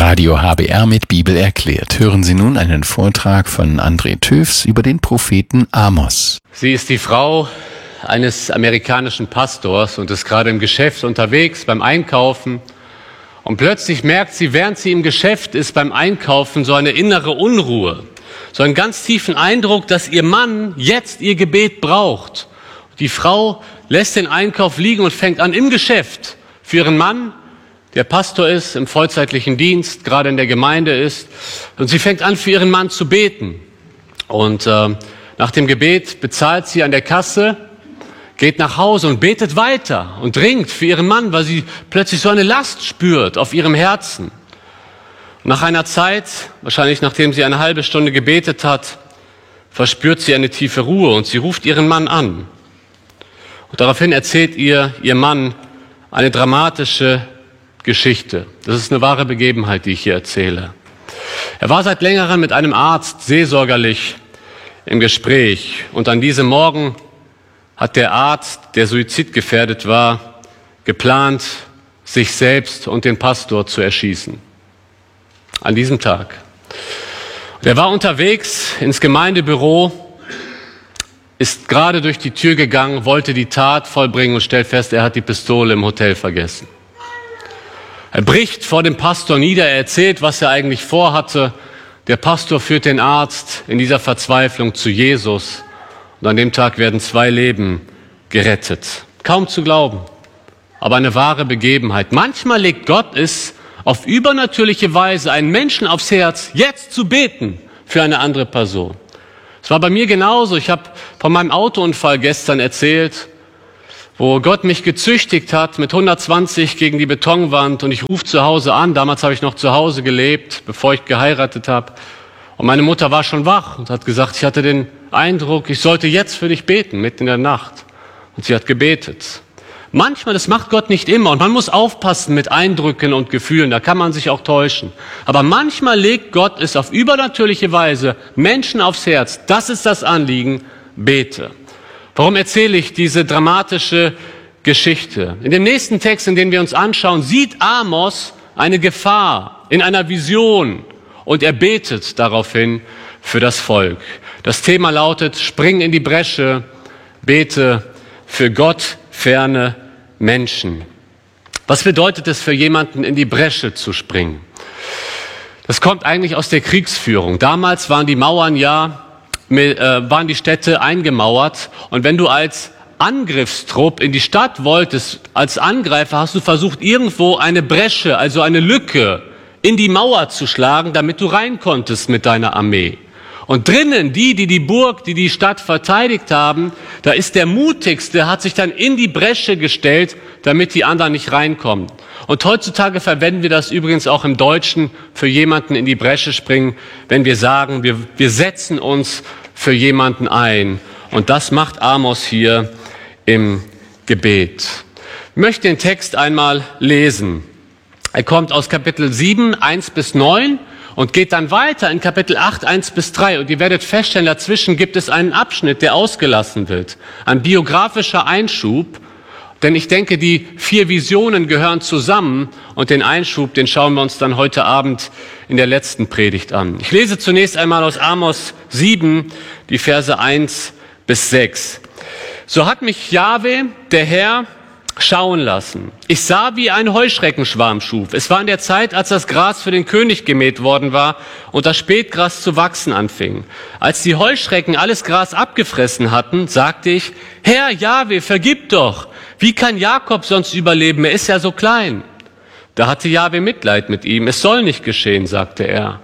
Radio HBR mit Bibel erklärt. Hören Sie nun einen Vortrag von André Töfs über den Propheten Amos. Sie ist die Frau eines amerikanischen Pastors und ist gerade im Geschäft unterwegs beim Einkaufen. Und plötzlich merkt sie, während sie im Geschäft ist beim Einkaufen, so eine innere Unruhe. So einen ganz tiefen Eindruck, dass ihr Mann jetzt ihr Gebet braucht. Die Frau lässt den Einkauf liegen und fängt an im Geschäft für ihren Mann, der Pastor ist, im vollzeitlichen Dienst, gerade in der Gemeinde ist. Und sie fängt an, für ihren Mann zu beten. Und nach dem Gebet bezahlt sie an der Kasse, geht nach Hause und betet weiter und ringt für ihren Mann, weil sie plötzlich so eine Last spürt auf ihrem Herzen. Und nach einer Zeit, wahrscheinlich nachdem sie eine halbe Stunde gebetet hat, verspürt sie eine tiefe Ruhe und sie ruft ihren Mann an. Und daraufhin erzählt ihr Mann eine dramatische Geschichte. Das ist eine wahre Begebenheit, die ich hier erzähle. Er war seit längerem mit einem Arzt seelsorgerlich im Gespräch. Und an diesem Morgen hat der Arzt, der suizidgefährdet war, geplant, sich selbst und den Pastor zu erschießen. An diesem Tag. Er war unterwegs ins Gemeindebüro, ist gerade durch die Tür gegangen, wollte die Tat vollbringen und stellt fest, er hat die Pistole im Hotel vergessen. Er bricht vor dem Pastor nieder, er erzählt, was er eigentlich vorhatte. Der Pastor führt den Arzt in dieser Verzweiflung zu Jesus. Und an dem Tag werden 2 Leben gerettet. Kaum zu glauben, aber eine wahre Begebenheit. Manchmal legt Gott es auf übernatürliche Weise einen Menschen aufs Herz, jetzt zu beten für eine andere Person. Es war bei mir genauso. Ich habe von meinem Autounfall gestern erzählt, wo Gott mich gezüchtigt hat mit 120 gegen die Betonwand und ich rufe zu Hause an. Damals habe ich noch zu Hause gelebt, bevor ich geheiratet habe. Und meine Mutter war schon wach und hat gesagt, ich hatte den Eindruck, ich sollte jetzt für dich beten, mitten in der Nacht. Und sie hat gebetet. Manchmal, das macht Gott nicht immer und man muss aufpassen mit Eindrücken und Gefühlen, da kann man sich auch täuschen. Aber manchmal legt Gott es auf übernatürliche Weise Menschen aufs Herz. Das ist das Anliegen, bete. Warum erzähle ich diese dramatische Geschichte? In dem nächsten Text, in den wir uns anschauen, sieht Amos eine Gefahr in einer Vision und er betet daraufhin für das Volk. Das Thema lautet, spring in die Bresche, bete für Gott ferne Menschen. Was bedeutet es für jemanden, in die Bresche zu springen? Das kommt eigentlich aus der Kriegsführung. Damals waren die Mauern waren die Städte eingemauert und wenn du als Angriffstrupp in die Stadt wolltest, als Angreifer, hast du versucht, irgendwo eine Bresche, also eine Lücke in die Mauer zu schlagen, damit du rein konntest mit deiner Armee. Und drinnen, die Burg, die Stadt verteidigt haben, da ist der Mutigste, hat sich dann in die Bresche gestellt, damit die anderen nicht reinkommen. Und heutzutage verwenden wir das übrigens auch im Deutschen für jemanden in die Bresche springen, wenn wir sagen, wir setzen uns für jemanden ein. Und das macht Amos hier im Gebet. Ich möchte den Text einmal lesen. Er kommt aus Kapitel 7, 1-9 und geht dann weiter in Kapitel 8, 1-3. Und ihr werdet feststellen, dazwischen gibt es einen Abschnitt, der ausgelassen wird. Ein biografischer Einschub. Denn ich denke, die 4 Visionen gehören zusammen und den Einschub, den schauen wir uns dann heute Abend in der letzten Predigt an. Ich lese zunächst einmal aus Amos 7, die Verse 1-6. So hat mich Jahwe, der Herr, schauen lassen. Ich sah, wie ein Heuschreckenschwarm schuf. Es war in der Zeit, als das Gras für den König gemäht worden war und das Spätgras zu wachsen anfing. Als die Heuschrecken alles Gras abgefressen hatten, sagte ich, Herr Jahwe, vergib doch. Wie kann Jakob sonst überleben? Er ist ja so klein. Da hatte Jahwe Mitleid mit ihm. Es soll nicht geschehen, sagte er.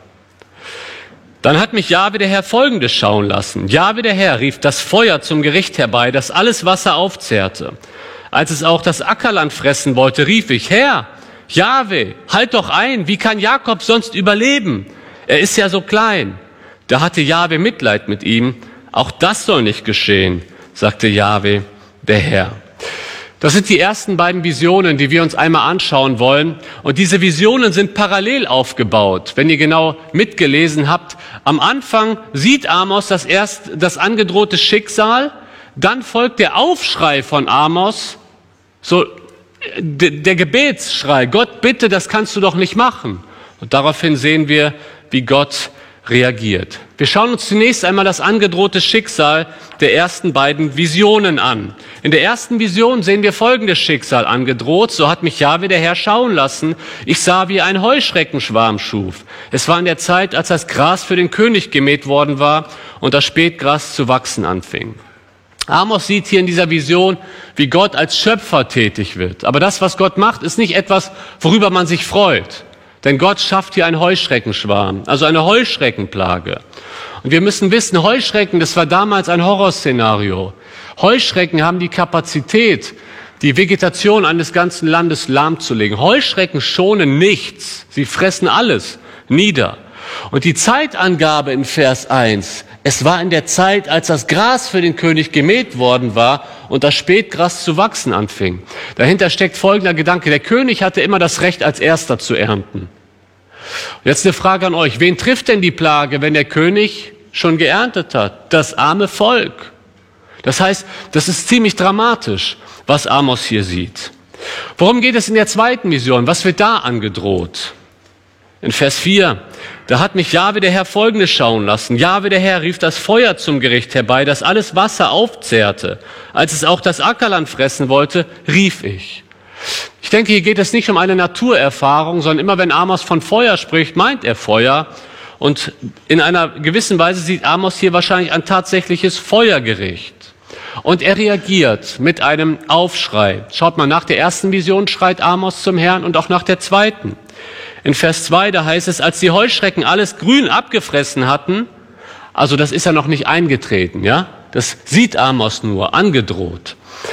Dann hat mich Jahwe der Herr Folgendes schauen lassen. Jahwe der Herr rief das Feuer zum Gericht herbei, das alles Wasser aufzehrte. Als es auch das Ackerland fressen wollte, rief ich, Herr, Jahwe, halt doch ein. Wie kann Jakob sonst überleben? Er ist ja so klein. Da hatte Jahwe Mitleid mit ihm. Auch das soll nicht geschehen, sagte Jahwe der Herr. Das sind die ersten beiden Visionen, die wir uns einmal anschauen wollen. Und diese Visionen sind parallel aufgebaut. Wenn ihr genau mitgelesen habt, am Anfang sieht Amos erst das angedrohte Schicksal, dann folgt der Aufschrei von Amos, so der Gebetsschrei, Gott bitte, das kannst du doch nicht machen. Und daraufhin sehen wir, wie Gott reagiert. Wir schauen uns zunächst einmal das angedrohte Schicksal der ersten beiden Visionen an. In der ersten Vision sehen wir folgendes Schicksal angedroht. So hat mich Jahwe der Herr schauen lassen. Ich sah, wie ein Heuschreckenschwarm schuf. Es war in der Zeit, als das Gras für den König gemäht worden war und das Spätgras zu wachsen anfing. Amos sieht hier in dieser Vision, wie Gott als Schöpfer tätig wird. Aber das, was Gott macht, ist nicht etwas, worüber man sich freut. Denn Gott schafft hier einen Heuschreckenschwarm, also eine Heuschreckenplage. Und wir müssen wissen, Heuschrecken, das war damals ein Horrorszenario. Heuschrecken haben die Kapazität, die Vegetation eines ganzen Landes lahmzulegen. Heuschrecken schonen nichts. Sie fressen alles nieder. Und die Zeitangabe in Vers 1, es war in der Zeit, als das Gras für den König gemäht worden war und das Spätgras zu wachsen anfing. Dahinter steckt folgender Gedanke. Der König hatte immer das Recht, als Erster zu ernten. Und jetzt eine Frage an euch. Wen trifft denn die Plage, wenn der König schon geerntet hat? Das arme Volk. Das heißt, das ist ziemlich dramatisch, was Amos hier sieht. Worum geht es in der zweiten Vision? Was wird da angedroht? In Vers 4, da hat mich Jahwe der Herr Folgendes schauen lassen. Jahwe der Herr rief das Feuer zum Gericht herbei, das alles Wasser aufzehrte. Als es auch das Ackerland fressen wollte, rief ich. Ich denke, hier geht es nicht um eine Naturerfahrung, sondern immer wenn Amos von Feuer spricht, meint er Feuer. Und in einer gewissen Weise sieht Amos hier wahrscheinlich ein tatsächliches Feuergericht. Und er reagiert mit einem Aufschrei. Schaut mal, nach der ersten Vision schreit Amos zum Herrn und auch nach der zweiten. In Vers 2, da heißt es, als die Heuschrecken alles grün abgefressen hatten, also das ist ja noch nicht eingetreten, ja? Das sieht Amos nur, angedroht.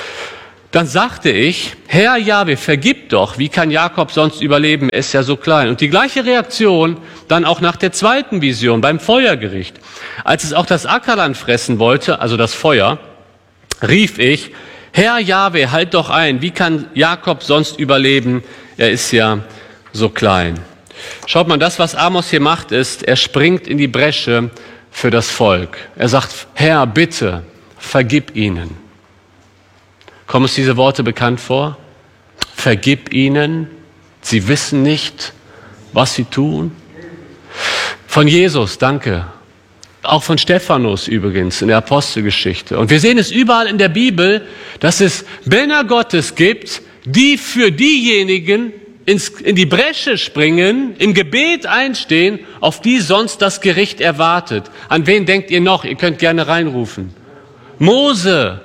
Dann sagte ich, Herr Jahwe, vergib doch, wie kann Jakob sonst überleben, er ist ja so klein. Und die gleiche Reaktion dann auch nach der zweiten Vision beim Feuergericht. Als es auch das Ackerland fressen wollte, also das Feuer, rief ich, Herr Jahwe, halt doch ein, wie kann Jakob sonst überleben, er ist ja so klein. Schaut mal, das, was Amos hier macht, ist, er springt in die Bresche für das Volk. Er sagt, Herr, bitte, vergib ihnen. Kommen uns diese Worte bekannt vor? Vergib ihnen, sie wissen nicht, was sie tun. Von Jesus, danke. Auch von Stephanus übrigens in der Apostelgeschichte. Und wir sehen es überall in der Bibel, dass es Männer Gottes gibt, die für diejenigen in die Bresche springen, im Gebet einstehen, auf die sonst das Gericht erwartet. An wen denkt ihr noch? Ihr könnt gerne reinrufen. Mose.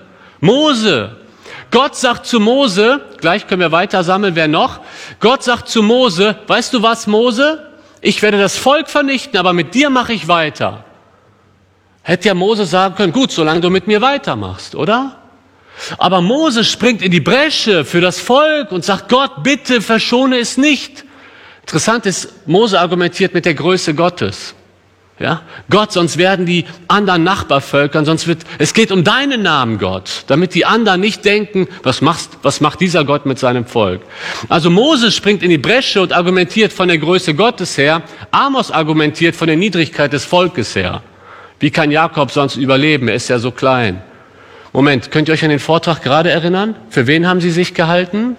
Gott sagt zu Mose, gleich können wir weiter sammeln, wer noch? Gott sagt zu Mose, weißt du was, Mose? Ich werde das Volk vernichten, aber mit dir mache ich weiter. Hätte ja Mose sagen können, gut, solange du mit mir weitermachst, oder? Aber Mose springt in die Bresche für das Volk und sagt, Gott, bitte verschone es nicht. Interessant ist, Mose argumentiert mit der Größe Gottes. Ja? Gott, sonst werden die anderen Nachbarvölkern, es geht um deinen Namen, Gott, damit die anderen nicht denken, was macht dieser Gott mit seinem Volk? Also Mose springt in die Bresche und argumentiert von der Größe Gottes her. Amos argumentiert von der Niedrigkeit des Volkes her. Wie kann Jakob sonst überleben? Er ist ja so klein. Moment, könnt ihr euch an den Vortrag gerade erinnern? Für wen haben sie sich gehalten?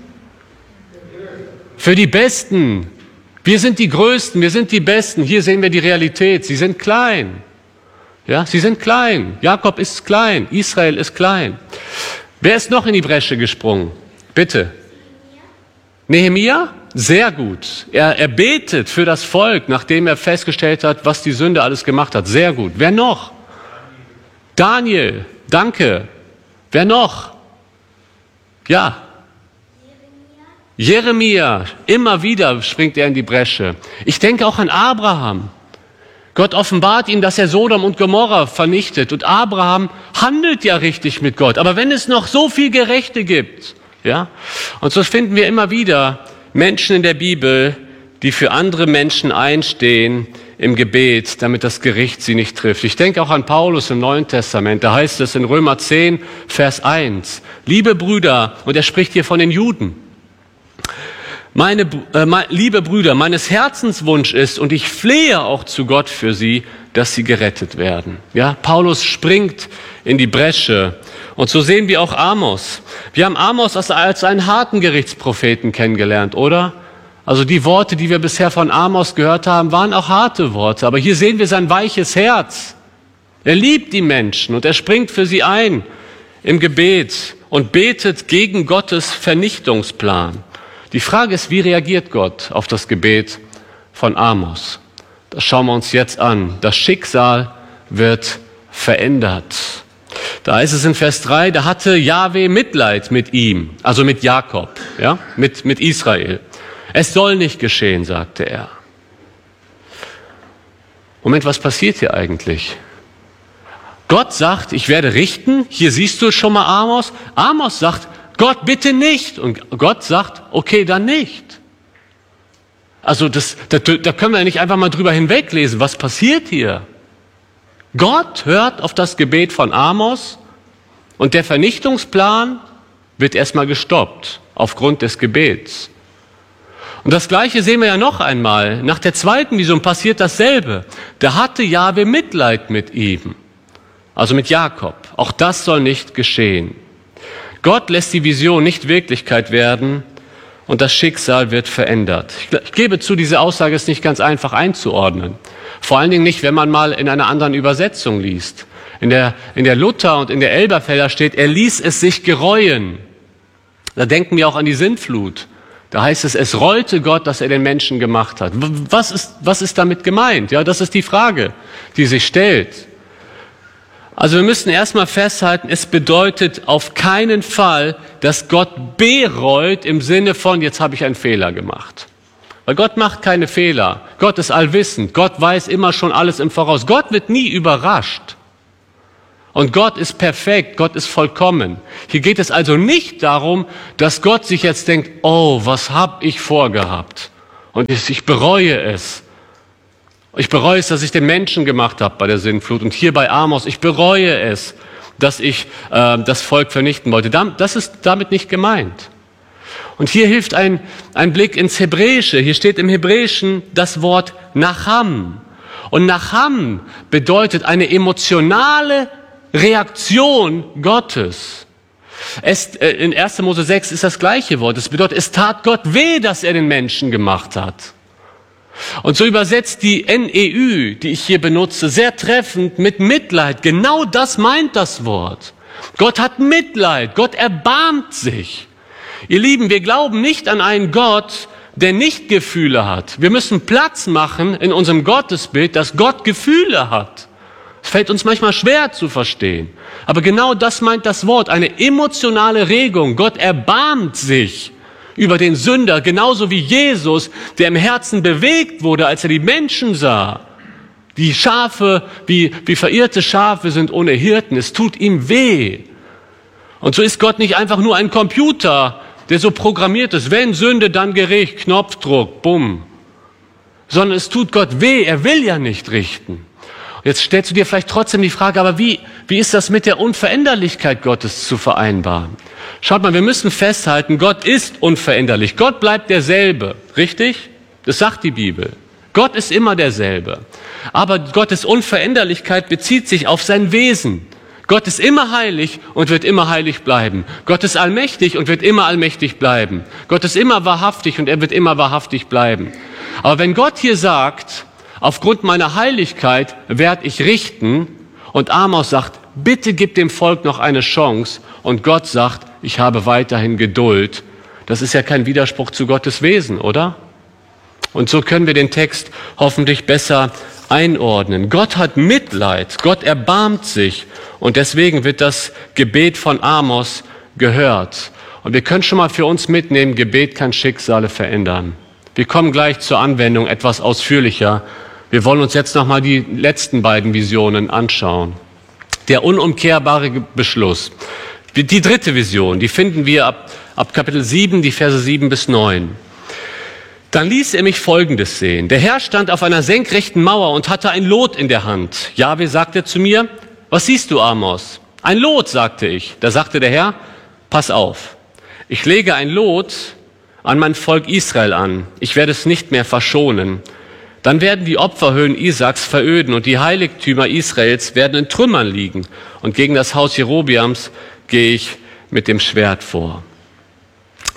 Für die Besten. Wir sind die Größten, wir sind die Besten. Hier sehen wir die Realität. Sie sind klein. Ja, sie sind klein. Jakob ist klein. Israel ist klein. Wer ist noch in die Bresche gesprungen? Bitte. Nehemia? Sehr gut. Er betet für das Volk, nachdem er festgestellt hat, was die Sünde alles gemacht hat. Sehr gut. Wer noch? Daniel. Danke. Wer noch? Ja. Jeremia. Immer wieder springt er in die Bresche. Ich denke auch an Abraham. Gott offenbart ihm, dass er Sodom und Gomorra vernichtet. Und Abraham handelt ja richtig mit Gott. Aber wenn es noch so viel Gerechte gibt, ja, und so finden wir immer wieder Menschen in der Bibel, die für andere Menschen einstehen im Gebet, damit das Gericht sie nicht trifft. Ich denke auch an Paulus im Neuen Testament. Da heißt es in Römer 10, Vers 1, liebe Brüder, und er spricht hier von den Juden, liebe Brüder, meines Herzens Wunsch ist, und ich flehe auch zu Gott für sie, dass sie gerettet werden. Ja, Paulus springt in die Bresche. Und so sehen wir auch Amos. Wir haben Amos als einen harten Gerichtspropheten kennengelernt, oder? Also die Worte, die wir bisher von Amos gehört haben, waren auch harte Worte. Aber hier sehen wir sein weiches Herz. Er liebt die Menschen und er springt für sie ein im Gebet und betet gegen Gottes Vernichtungsplan. Die Frage ist, wie reagiert Gott auf das Gebet von Amos? Das schauen wir uns jetzt an. Das Schicksal wird verändert. Da heißt es in Vers 3, da hatte Jahwe Mitleid mit ihm, also mit Jakob, ja, mit Israel. Es soll nicht geschehen, sagte er. Moment, was passiert hier eigentlich? Gott sagt, ich werde richten. Hier siehst du schon mal Amos. Amos sagt, Gott, bitte nicht. Und Gott sagt, okay, dann nicht. Also da können wir nicht einfach mal drüber hinweglesen. Was passiert hier? Gott hört auf das Gebet von Amos und der Vernichtungsplan wird erstmal gestoppt aufgrund des Gebets. Und das Gleiche sehen wir ja noch einmal. Nach der zweiten Vision passiert dasselbe. Da hatte Jahwe Mitleid mit ihm, also mit Jakob. Auch das soll nicht geschehen. Gott lässt die Vision nicht Wirklichkeit werden und das Schicksal wird verändert. Ich gebe zu, diese Aussage ist nicht ganz einfach einzuordnen. Vor allen Dingen nicht, wenn man mal in einer anderen Übersetzung liest. In der Luther und in der Elberfelder steht, er ließ es sich gereuen. Da denken wir auch an die Sintflut. Da heißt es, es reute Gott, dass er den Menschen gemacht hat. Was ist damit gemeint? Ja, das ist die Frage, die sich stellt. Also wir müssen erstmal festhalten, es bedeutet auf keinen Fall, dass Gott bereut im Sinne von, jetzt habe ich einen Fehler gemacht. Weil Gott macht keine Fehler. Gott ist allwissend. Gott weiß immer schon alles im Voraus. Gott wird nie überrascht. Und Gott ist perfekt. Gott ist vollkommen. Hier geht es also nicht darum, dass Gott sich jetzt denkt, oh, was habe ich vorgehabt? Und ich bereue es. Ich bereue es, dass ich den Menschen gemacht habe bei der Sintflut. Und hier bei Amos, ich bereue es, dass ich das Volk vernichten wollte. Das ist damit nicht gemeint. Und hier hilft ein Blick ins Hebräische. Hier steht im Hebräischen das Wort Nacham. Und Nacham bedeutet eine emotionale Reaktion Gottes. In 1. Mose 6 ist das gleiche Wort. Es bedeutet, es tat Gott weh, dass er den Menschen gemacht hat. Und so übersetzt die NEU, die ich hier benutze, sehr treffend mit Mitleid. Genau das meint das Wort. Gott hat Mitleid, Gott erbarmt sich. Ihr Lieben, wir glauben nicht an einen Gott, der nicht Gefühle hat. Wir müssen Platz machen in unserem Gottesbild, dass Gott Gefühle hat. Es fällt uns manchmal schwer zu verstehen. Aber genau das meint das Wort, eine emotionale Regung. Gott erbarmt sich über den Sünder, genauso wie Jesus, der im Herzen bewegt wurde, als er die Menschen sah. Die Schafe, wie verirrte Schafe sind ohne Hirten. Es tut ihm weh. Und so ist Gott nicht einfach nur ein Computer, der so programmiert ist, wenn Sünde, dann Gericht, Knopfdruck, bumm. Sondern es tut Gott weh, er will ja nicht richten. Jetzt stellst du dir vielleicht trotzdem die Frage, aber wie ist das mit der Unveränderlichkeit Gottes zu vereinbaren? Schaut mal, wir müssen festhalten, Gott ist unveränderlich. Gott bleibt derselbe, richtig? Das sagt die Bibel. Gott ist immer derselbe. Aber Gottes Unveränderlichkeit bezieht sich auf sein Wesen. Gott ist immer heilig und wird immer heilig bleiben. Gott ist allmächtig und wird immer allmächtig bleiben. Gott ist immer wahrhaftig und er wird immer wahrhaftig bleiben. Aber wenn Gott hier sagt, aufgrund meiner Heiligkeit werde ich richten, und Amos sagt, bitte gib dem Volk noch eine Chance, und Gott sagt, ich habe weiterhin Geduld, das ist ja kein Widerspruch zu Gottes Wesen, oder? Und so können wir den Text hoffentlich besser einordnen. Gott hat Mitleid, Gott erbarmt sich, und deswegen wird das Gebet von Amos gehört. Und wir können schon mal für uns mitnehmen, Gebet kann Schicksale verändern. Wir kommen gleich zur Anwendung etwas ausführlicher. Wir wollen uns jetzt nochmal die letzten beiden Visionen anschauen. Der unumkehrbare Beschluss. Die dritte Vision, die finden wir ab Kapitel 7, die Verse 7 bis 9. Dann ließ er mich Folgendes sehen. Der Herr stand auf einer senkrechten Mauer und hatte ein Lot in der Hand. Jahwe sagte zu mir, was siehst du, Amos? Ein Lot, sagte ich. Da sagte der Herr, pass auf, ich lege ein Lot an mein Volk Israel an. Ich werde es nicht mehr verschonen. Dann werden die Opferhöhen Isaaks veröden und die Heiligtümer Israels werden in Trümmern liegen. Und gegen das Haus Jerobeams gehe ich mit dem Schwert vor.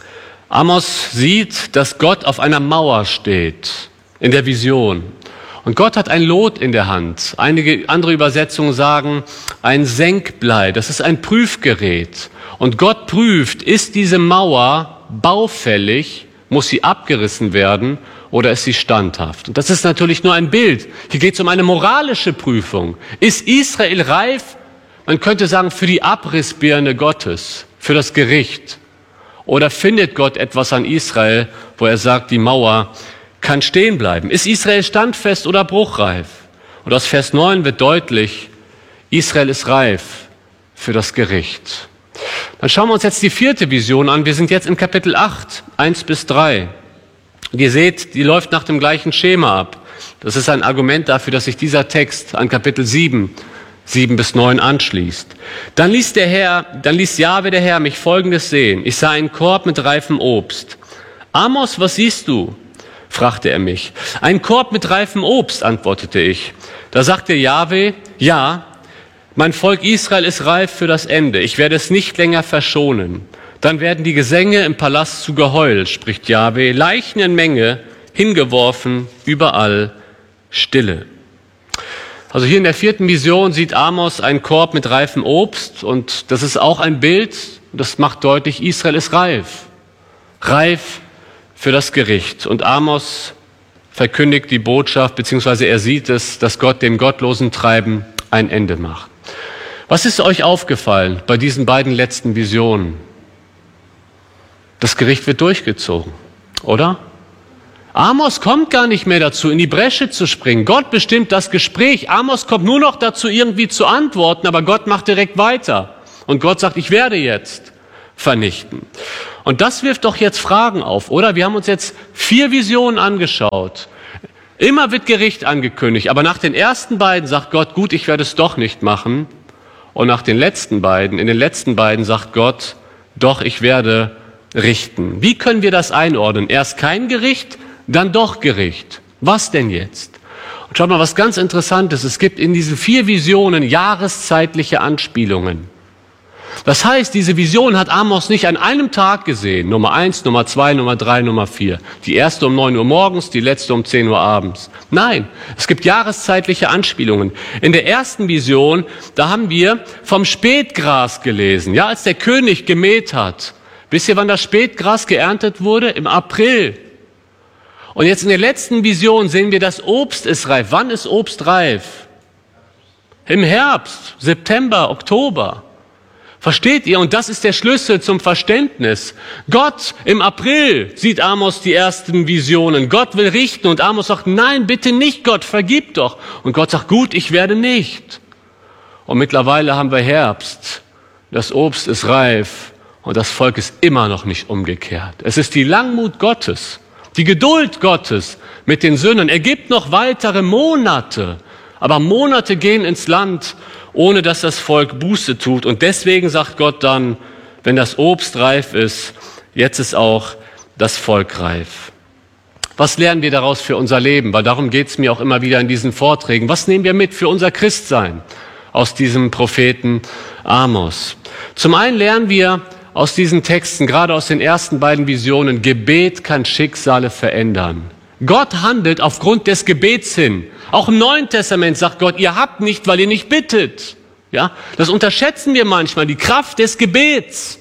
Amos sieht, dass Gott auf einer Mauer steht in der Vision. Und Gott hat ein Lot in der Hand. Einige andere Übersetzungen sagen, ein Senkblei. Das ist ein Prüfgerät. Und Gott prüft, ist diese Mauer baufällig, muss sie abgerissen werden oder ist sie standhaft? Und das ist natürlich nur ein Bild. Hier geht es um eine moralische Prüfung. Ist Israel reif? Man könnte sagen, für die Abrissbirne Gottes, für das Gericht. Oder findet Gott etwas an Israel, wo er sagt, die Mauer kann stehen bleiben? Ist Israel standfest oder bruchreif? Und aus Vers 9 wird deutlich, Israel ist reif für das Gericht. Dann schauen wir uns jetzt die 4. Vision an. Wir sind jetzt in Kapitel 8, 1-3. Und ihr seht, die läuft nach dem gleichen Schema ab. Das ist ein Argument dafür, dass sich dieser Text an Kapitel 7, 7-9 anschließt. Dann ließ Jahwe der Herr mich Folgendes sehen. Ich sah einen Korb mit reifem Obst. Amos, was siehst du? Fragte er mich. Ein Korb mit reifem Obst, antwortete ich. Da sagte Jahwe, ja, mein Volk Israel ist reif für das Ende. Ich werde es nicht länger verschonen. Dann werden die Gesänge im Palast zu Geheul, spricht Jahwe, Leichen in Menge, hingeworfen, überall Stille. Also hier in der 4. Vision sieht Amos einen Korb mit reifem Obst und das ist auch ein Bild, das macht deutlich, Israel ist reif. Reif für das Gericht. Und Amos verkündigt die Botschaft, beziehungsweise er sieht es, dass Gott dem gottlosen Treiben ein Ende macht. Was ist euch aufgefallen bei diesen beiden letzten Visionen? Das Gericht wird durchgezogen, oder? Amos kommt gar nicht mehr dazu, in die Bresche zu springen. Gott bestimmt das Gespräch. Amos kommt nur noch dazu, irgendwie zu antworten, aber Gott macht direkt weiter. Und Gott sagt, ich werde jetzt vernichten. Und das wirft doch jetzt Fragen auf, oder? Wir haben uns jetzt 4 Visionen angeschaut. Immer wird Gericht angekündigt, aber nach den ersten beiden sagt Gott, gut, ich werde es doch nicht machen. Und nach den letzten beiden, in den letzten beiden sagt Gott, doch, ich werde richten. Wie können wir das einordnen? Erst kein Gericht, dann doch Gericht. Was denn jetzt? Und schaut mal, was ganz Interessantes. Es gibt in diesen 4 Visionen jahreszeitliche Anspielungen. Das heißt, diese Vision hat Amos nicht an einem Tag gesehen. Nummer 1, Nummer 2, Nummer 3, Nummer 4. Die erste um 9 Uhr morgens, die letzte um 10 Uhr abends. Nein, es gibt jahreszeitliche Anspielungen. In der ersten Vision, da haben wir vom Spätgras gelesen. Ja, als der König gemäht hat. Wisst ihr, wann das Spätgras geerntet wurde? Im April. Und jetzt in der letzten Vision sehen wir, das Obst ist reif. Wann ist Obst reif? Im Herbst, September, Oktober. Versteht ihr? Und das ist der Schlüssel zum Verständnis. Gott im April sieht Amos die ersten Visionen. Gott will richten und Amos sagt, nein, bitte nicht, Gott, vergib doch. Und Gott sagt, gut, ich werde nicht. Und mittlerweile haben wir Herbst. Das Obst ist reif und das Volk ist immer noch nicht umgekehrt. Es ist die Langmut Gottes, die Geduld Gottes mit den Sündern. Er gibt noch weitere Monate, aber Monate gehen ins Land, ohne dass das Volk Buße tut. Und deswegen sagt Gott dann, wenn das Obst reif ist, jetzt ist auch das Volk reif. Was lernen wir daraus für unser Leben? Weil darum geht es mir auch immer wieder in diesen Vorträgen. Was nehmen wir mit für unser Christsein aus diesem Propheten Amos? Zum einen lernen wir aus diesen Texten, gerade aus den ersten beiden Visionen, Gebet kann Schicksale verändern. Gott handelt aufgrund des Gebets hin. Auch im Neuen Testament sagt Gott, ihr habt nicht, weil ihr nicht bittet. Ja, das unterschätzen wir manchmal, die Kraft des Gebets.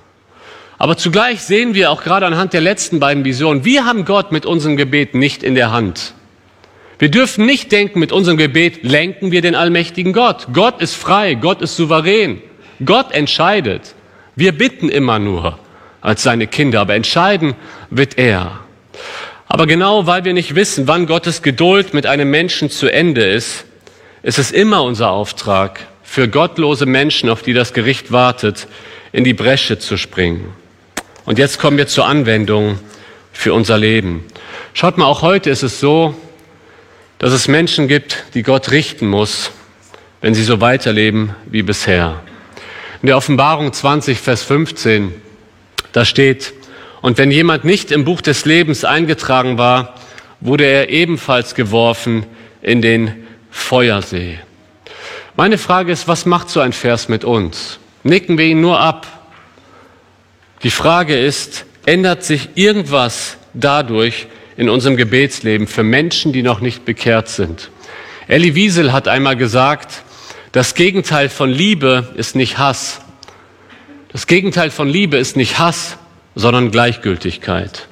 Aber zugleich sehen wir auch gerade anhand der letzten beiden Visionen, wir haben Gott mit unserem Gebet nicht in der Hand. Wir dürfen nicht denken, mit unserem Gebet lenken wir den allmächtigen Gott. Gott ist frei, Gott ist souverän. Gott entscheidet. Wir bitten immer nur als seine Kinder, aber entscheiden wird er. Aber genau weil wir nicht wissen, wann Gottes Geduld mit einem Menschen zu Ende ist, ist es immer unser Auftrag, für gottlose Menschen, auf die das Gericht wartet, in die Bresche zu springen. Und jetzt kommen wir zur Anwendung für unser Leben. Schaut mal, auch heute ist es so, dass es Menschen gibt, die Gott richten muss, wenn sie so weiterleben wie bisher. In der Offenbarung 20, Vers 15, da steht, und wenn jemand nicht im Buch des Lebens eingetragen war, wurde er ebenfalls geworfen in den Feuersee. Meine Frage ist, was macht so ein Vers mit uns? Nicken wir ihn nur ab? Die Frage ist, ändert sich irgendwas dadurch in unserem Gebetsleben für Menschen, die noch nicht bekehrt sind. Elie Wiesel hat einmal gesagt, das Gegenteil von Liebe ist nicht Hass. Das Gegenteil von Liebe ist nicht Hass, sondern Gleichgültigkeit.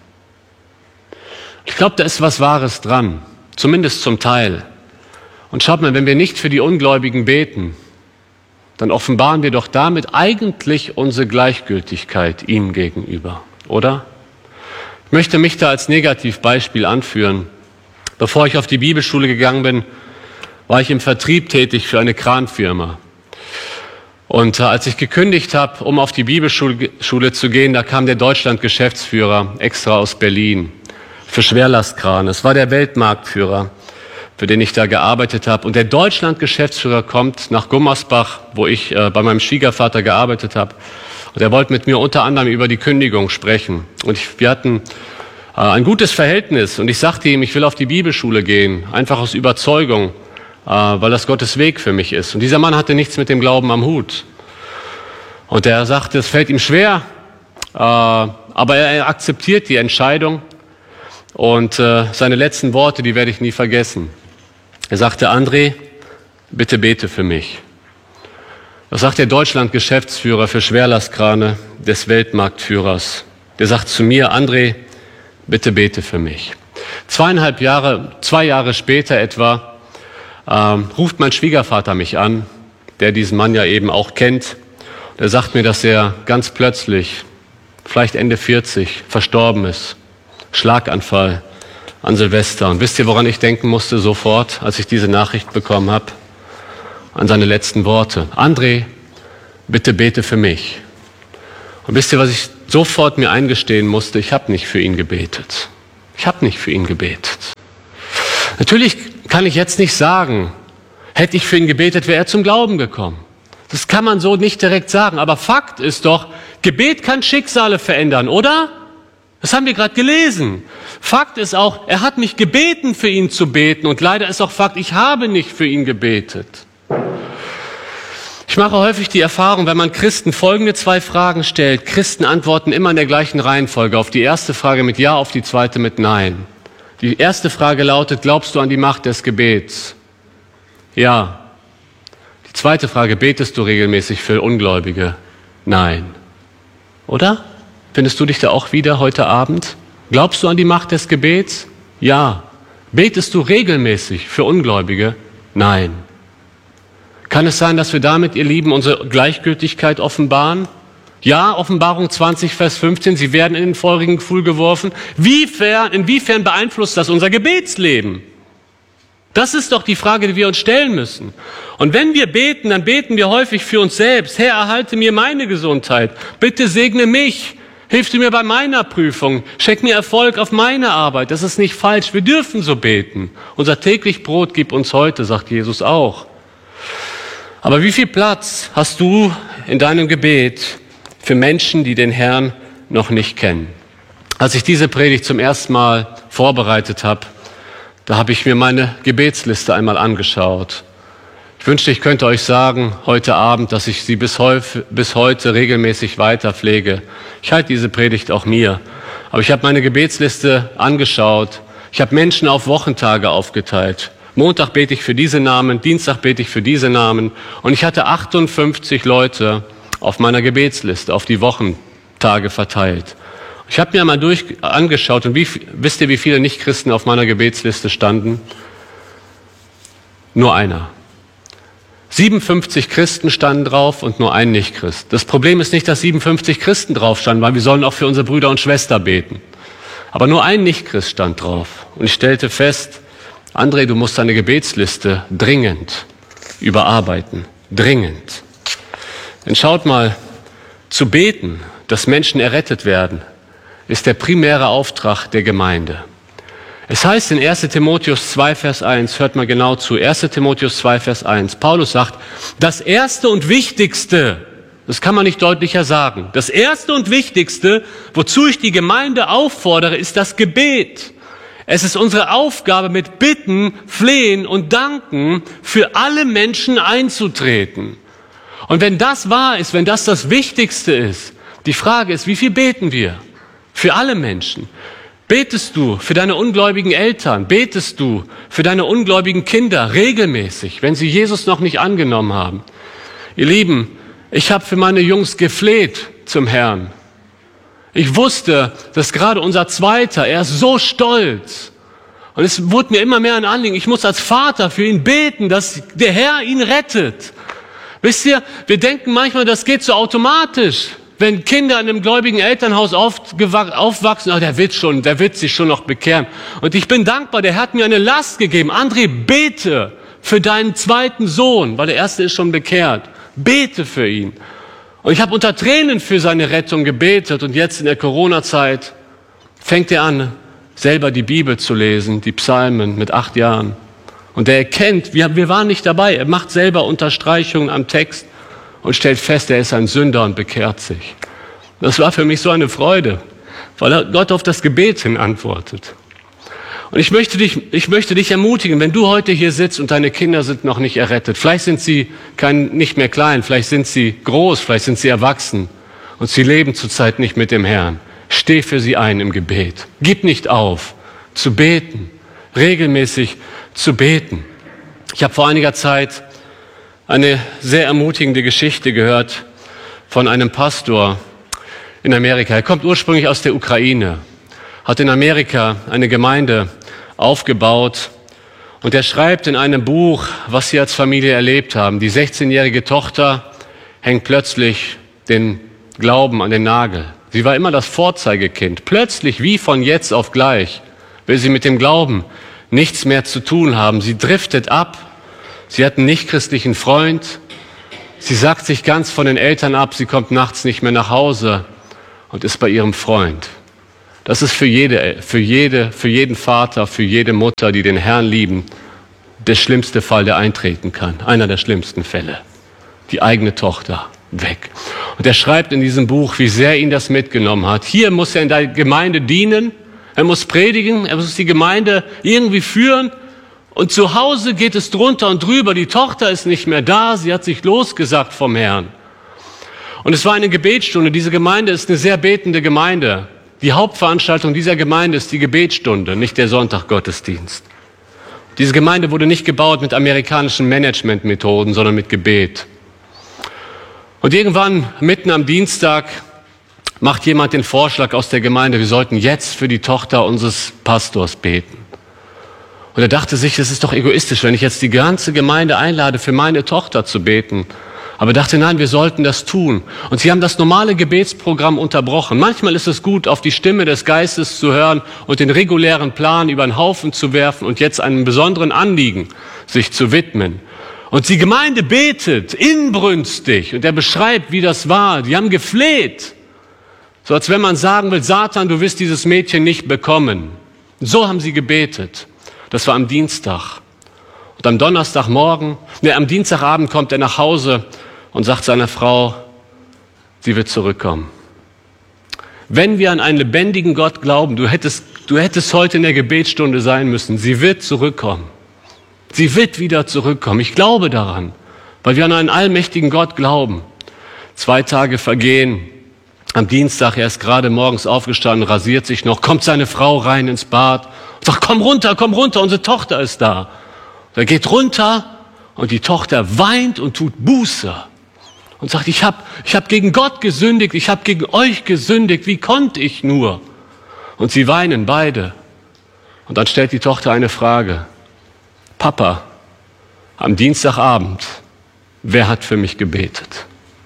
Ich glaube, da ist was Wahres dran, zumindest zum Teil. Und schaut mal, wenn wir nicht für die Ungläubigen beten, dann offenbaren wir doch damit eigentlich unsere Gleichgültigkeit ihm gegenüber, oder? Ich möchte mich da als Negativbeispiel anführen. Bevor ich auf die Bibelschule gegangen bin, war ich im Vertrieb tätig für eine Kranfirma. Und als ich gekündigt habe, um auf die Bibelschule zu gehen, da kam der Deutschland-Geschäftsführer extra aus Berlin für Schwerlastkran. Es war der Weltmarktführer, für den ich da gearbeitet habe. Und der Deutschland-Geschäftsführer kommt nach Gummersbach, wo ich bei meinem Schwiegervater gearbeitet habe. Und er wollte mit mir unter anderem über die Kündigung sprechen. Und wir hatten ein gutes Verhältnis. Und ich sagte ihm, ich will auf die Bibelschule gehen, einfach aus Überzeugung, weil das Gottes Weg für mich ist. Und dieser Mann hatte nichts mit dem Glauben am Hut. Und er sagte, es fällt ihm schwer, aber er akzeptiert die Entscheidung. Und seine letzten Worte, die werde ich nie vergessen. Er sagte, André, bitte bete für mich. Das sagt der Deutschland-Geschäftsführer für Schwerlastkrane des Weltmarktführers. Der sagt zu mir, André, bitte bete für mich. 2 Jahre später etwa, ruft mein Schwiegervater mich an, der diesen Mann ja eben auch kennt. Der sagt mir, dass er ganz plötzlich, vielleicht Ende 40, verstorben ist. Schlaganfall an Silvester. Und wisst ihr, woran ich denken musste sofort, als ich diese Nachricht bekommen habe? An seine letzten Worte. André, bitte bete für mich. Und wisst ihr, was ich sofort mir eingestehen musste? Ich habe nicht für ihn gebetet. Ich habe nicht für ihn gebetet. Natürlich kann ich jetzt nicht sagen, hätte ich für ihn gebetet, wäre er zum Glauben gekommen. Das kann man so nicht direkt sagen. Aber Fakt ist doch, Gebet kann Schicksale verändern, oder? Das haben wir gerade gelesen. Fakt ist auch, er hat mich gebeten, für ihn zu beten. Und leider ist auch Fakt, ich habe nicht für ihn gebetet. Ich mache häufig die Erfahrung, wenn man Christen folgende 2 Fragen stellt. Christen antworten immer in der gleichen Reihenfolge. Auf die erste Frage mit Ja, auf die zweite mit Nein. Die erste Frage lautet, glaubst du an die Macht des Gebets? Ja. Die zweite Frage, betest du regelmäßig für Ungläubige? Nein. Oder? Findest du dich da auch wieder heute Abend? Glaubst du an die Macht des Gebets? Ja. Betest du regelmäßig für Ungläubige? Nein. Kann es sein, dass wir damit, ihr Lieben, unsere Gleichgültigkeit offenbaren? Ja, Offenbarung 20, Vers 15, sie werden in den feurigen Pfuhl geworfen. Inwiefern beeinflusst das unser Gebetsleben? Das ist doch die Frage, die wir uns stellen müssen. Und wenn wir beten, dann beten wir häufig für uns selbst. Herr, erhalte mir meine Gesundheit. Bitte segne mich. Hilf du mir bei meiner Prüfung. Schenk mir Erfolg auf meine Arbeit. Das ist nicht falsch. Wir dürfen so beten. Unser täglich Brot gib uns heute, sagt Jesus auch. Aber wie viel Platz hast du in deinem Gebet für Menschen, die den Herrn noch nicht kennen? Als ich diese Predigt zum ersten Mal vorbereitet habe, da habe ich mir meine Gebetsliste einmal angeschaut. Ich wünschte, ich könnte euch sagen, heute Abend, dass ich sie bis heute regelmäßig weiter pflege. Ich halte diese Predigt auch mir. Aber ich habe meine Gebetsliste angeschaut. Ich habe Menschen auf Wochentage aufgeteilt. Montag bete ich für diese Namen, Dienstag bete ich für diese Namen. Und ich hatte 58 Leute auf meiner Gebetsliste, auf die Wochentage verteilt. Ich habe mir einmal angeschaut und wisst ihr, wie viele Nichtchristen auf meiner Gebetsliste standen? Nur einer. 57 Christen standen drauf und nur ein Nichtchrist. Das Problem ist nicht, dass 57 Christen drauf standen, weil wir sollen auch für unsere Brüder und Schwestern beten. Aber nur ein Nichtchrist stand drauf. Und ich stellte fest, André, du musst deine Gebetsliste dringend überarbeiten. Dringend. Denn schaut mal, zu beten, dass Menschen errettet werden, ist der primäre Auftrag der Gemeinde. Es heißt in 1. Timotheus 2, Vers 1, hört mal genau zu, 1. Timotheus 2, Vers 1, Paulus sagt, das Erste und Wichtigste, das kann man nicht deutlicher sagen, das Erste und Wichtigste, wozu ich die Gemeinde auffordere, ist das Gebet. Es ist unsere Aufgabe, mit Bitten, Flehen und Danken für alle Menschen einzutreten. Und wenn das wahr ist, wenn das das Wichtigste ist, die Frage ist, wie viel beten wir für alle Menschen? Betest du für deine ungläubigen Eltern? Betest du für deine ungläubigen Kinder regelmäßig, wenn sie Jesus noch nicht angenommen haben? Ihr Lieben, ich habe für meine Jungs gefleht zum Herrn. Ich wusste, dass gerade unser Zweiter, er ist so stolz. Und es wurde mir immer mehr ein Anliegen. Ich muss als Vater für ihn beten, dass der Herr ihn rettet. Wisst ihr, wir denken manchmal, das geht so automatisch. Wenn Kinder in einem gläubigen Elternhaus aufwachsen, der wird sich schon noch bekehren. Und ich bin dankbar, der Herr hat mir eine Last gegeben. André, bete für deinen zweiten Sohn, weil der erste ist schon bekehrt. Bete für ihn. Und ich habe unter Tränen für seine Rettung gebetet. Und jetzt in der Corona-Zeit fängt er an, selber die Bibel zu lesen, die Psalmen mit 8 Jahren. Und er erkennt, wir waren nicht dabei, er macht selber Unterstreichungen am Text und stellt fest, er ist ein Sünder und bekehrt sich. Das war für mich so eine Freude, weil Gott auf das Gebet hin antwortet. Und ich möchte dich ermutigen, wenn du heute hier sitzt und deine Kinder sind noch nicht errettet, vielleicht sind sie nicht mehr klein, vielleicht sind sie groß, vielleicht sind sie erwachsen und sie leben zurzeit nicht mit dem Herrn. Steh für sie ein im Gebet. Gib nicht auf, zu beten, regelmäßig zu beten. Ich habe vor einiger Zeit eine sehr ermutigende Geschichte gehört von einem Pastor in Amerika. Er kommt ursprünglich aus der Ukraine, hat in Amerika eine Gemeinde aufgebaut und er schreibt in einem Buch, was sie als Familie erlebt haben. Die 16-jährige Tochter hängt plötzlich den Glauben an den Nagel. Sie war immer das Vorzeigekind. Plötzlich, wie von jetzt auf gleich, will sie mit dem Glauben nichts mehr zu tun haben. Sie driftet ab. Sie hat einen nichtchristlichen Freund. Sie sagt sich ganz von den Eltern ab. Sie kommt nachts nicht mehr nach Hause und ist bei ihrem Freund. Das ist für jeden Vater, für jede Mutter, die den Herrn lieben, der schlimmste Fall, der eintreten kann. Einer der schlimmsten Fälle. Die eigene Tochter weg. Und er schreibt in diesem Buch, wie sehr ihn das mitgenommen hat. Hier muss er in der Gemeinde dienen, er muss predigen, er muss die Gemeinde irgendwie führen. Und zu Hause geht es drunter und drüber. Die Tochter ist nicht mehr da, sie hat sich losgesagt vom Herrn. Und es war eine Gebetsstunde. Diese Gemeinde ist eine sehr betende Gemeinde. Die Hauptveranstaltung dieser Gemeinde ist die Gebetsstunde, nicht der Sonntaggottesdienst. Diese Gemeinde wurde nicht gebaut mit amerikanischen Managementmethoden, sondern mit Gebet. Und irgendwann, mitten am Dienstag, macht jemand den Vorschlag aus der Gemeinde, wir sollten jetzt für die Tochter unseres Pastors beten. Und er dachte sich, das ist doch egoistisch, wenn ich jetzt die ganze Gemeinde einlade, für meine Tochter zu beten. Aber er dachte, nein, wir sollten das tun. Und sie haben das normale Gebetsprogramm unterbrochen. Manchmal ist es gut, auf die Stimme des Geistes zu hören und den regulären Plan über den Haufen zu werfen und jetzt einem besonderen Anliegen sich zu widmen. Und die Gemeinde betet inbrünstig und er beschreibt, wie das war. Die haben gefleht. So als wenn man sagen will, Satan, du wirst dieses Mädchen nicht bekommen. So haben sie gebetet. Das war am Dienstag. Und am am Dienstagabend kommt er nach Hause und sagt seiner Frau, sie wird zurückkommen. Wenn wir an einen lebendigen Gott glauben, du hättest heute in der Gebetsstunde sein müssen, sie wird zurückkommen. Sie wird wieder zurückkommen. Ich glaube daran, weil wir an einen allmächtigen Gott glauben. 2 Tage vergehen. Am Dienstag, er ist gerade morgens aufgestanden, rasiert sich noch, kommt seine Frau rein ins Bad und sagt, komm runter, unsere Tochter ist da. Und er geht runter und die Tochter weint und tut Buße und sagt, ich hab gegen Gott gesündigt, ich habe gegen euch gesündigt, wie konnte ich nur? Und sie weinen beide. Und dann stellt die Tochter eine Frage. Papa, am Dienstagabend, wer hat für mich gebetet?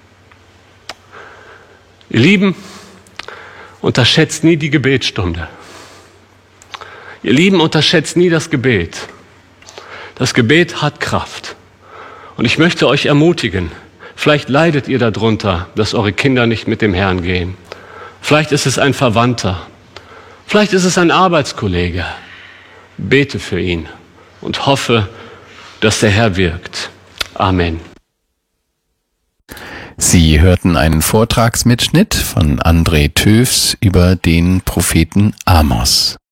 Ihr Lieben, unterschätzt nie die Gebetsstunde. Ihr Lieben, unterschätzt nie das Gebet. Das Gebet hat Kraft. Und ich möchte euch ermutigen, vielleicht leidet ihr darunter, dass eure Kinder nicht mit dem Herrn gehen. Vielleicht ist es ein Verwandter. Vielleicht ist es ein Arbeitskollege. Bete für ihn und hoffe, dass der Herr wirkt. Amen. Sie hörten einen Vortragsmitschnitt von André Töfs über den Propheten Amos.